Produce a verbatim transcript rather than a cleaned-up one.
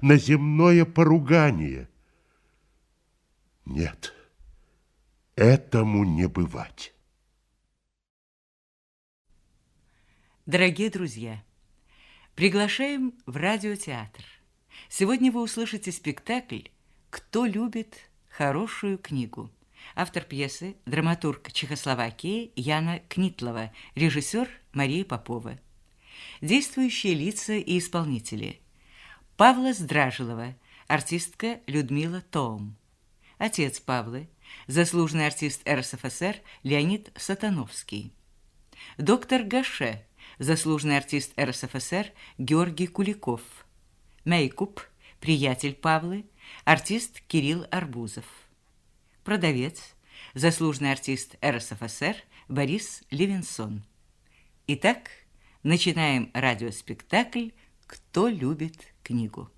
на земное поругание. Нет, этому не бывать. Дорогие друзья, приглашаем в радиотеатр. Сегодня вы услышите спектакль «Кто любит хорошую книгу». Автор пьесы – драматург Чехословакии Яна Книтлова, режиссер Мария Попова. Действующие лица и исполнители. Павла Здражилова, артистка Людмила Тоум. Отец Павлы – заслуженный артист эр эс эф эс эр Леонид Сатановский. Доктор Гаше – заслуженный артист эр эс эф эс эр Георгий Куликов. Мейкуп – приятель Павлы, артист Кирилл Арбузов. Продавец – заслуженный артист эр эс эф эс эр Борис Левинсон. Итак, начинаем радиоспектакль «Кто любит книгу».